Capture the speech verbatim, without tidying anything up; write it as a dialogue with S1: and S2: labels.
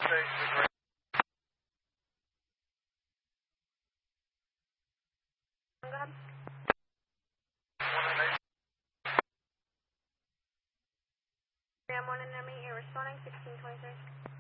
S1: Go ahead. Ram one enemy, you're responding, sixteen twenty-three.